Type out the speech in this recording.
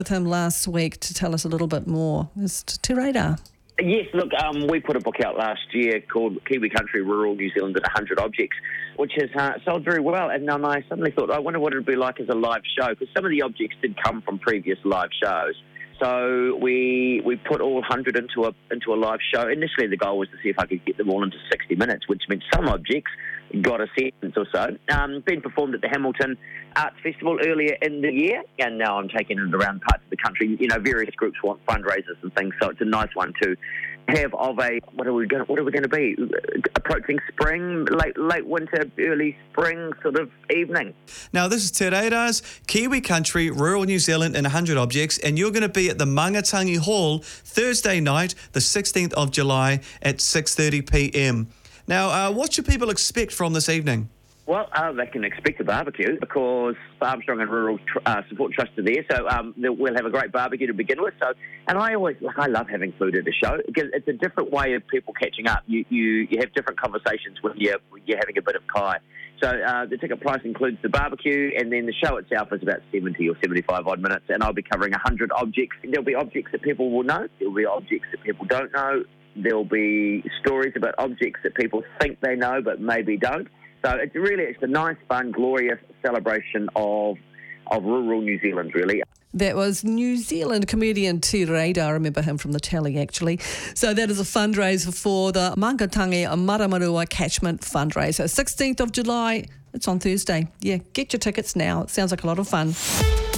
with him last week to tell us a little bit more. Mr. Te Radar. Yes, look, we put a book out last year called Kiwi Country, Rural New Zealand in 100 Objects, which has sold very well. And then I suddenly thought, I wonder what it would be like as a live show, because some of the objects did come from previous live shows. So we put all 100 into a live show. Initially, the goal was to see if I could get them all into 60 minutes, which meant some objects got a sentence or so. Been performed at the Hamilton Arts Festival earlier in the year, and now I'm taking it around parts of the country. You know, various groups want fundraisers and things, so it's a nice one to have of a, what are we going to be? Approaching spring, late winter, early spring sort of evening. Now, this is Te Radar's Kiwi Country, Rural New Zealand in 100 Objects, and you're going to be at the Mangatangi Hall Thursday night, the 16th of July at 6:30pm. Now, what should people expect from this evening? Well, they can expect a barbecue because Armstrong and Rural Support Trust are there, so we'll have a great barbecue to begin with. So, and I love having food at a show because it's a different way of people catching up. You have different conversations when you're having a bit of kai. So the ticket price includes the barbecue, and then the show itself is about 70 or 75 odd minutes, and I'll be covering 100 objects. There'll be objects that people will know. There'll be objects that people don't know. There'll be stories about objects that people think they know but maybe don't. So it's a nice, fun, glorious celebration of rural New Zealand, really. That was New Zealand comedian Te Radar. I remember him from the telly, actually. So that is a fundraiser for the Mangatangi Maramarua Catchment Fundraiser. 16th of July, it's on Thursday. Yeah, get your tickets now. It sounds like a lot of fun.